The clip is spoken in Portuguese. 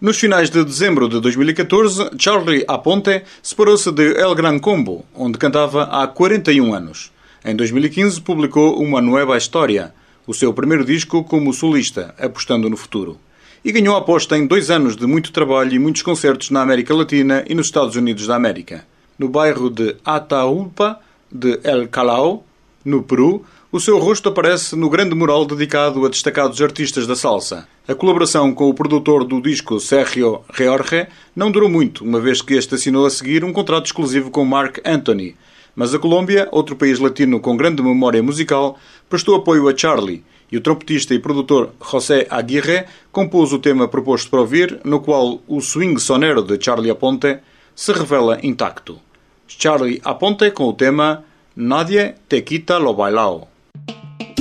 Nos finais de dezembro de 2014, Charlie Aponte separou-se de El Gran Combo, onde cantava há 41 anos. Em 2015 publicou Uma Nueva História, o seu primeiro disco como solista, apostando no futuro. E ganhou a aposta em 2 anos de muito trabalho e muitos concertos na América Latina e nos Estados Unidos da América. No bairro de Ataúpa, de El Callao, no Peru, o seu rosto aparece no grande mural dedicado a destacados artistas da salsa. A colaboração com o produtor do disco, Sergio George, não durou muito, uma vez que este assinou a seguir um contrato exclusivo com Marc Anthony. Mas a Colômbia, outro país latino com grande memória musical, prestou apoio a Charlie, e o trompetista e produtor José Aguirre compôs o tema proposto para ouvir, no qual o swing sonero de Charlie Aponte se revela intacto. Charlie Aponte com o tema Nadie te quita lo bailao.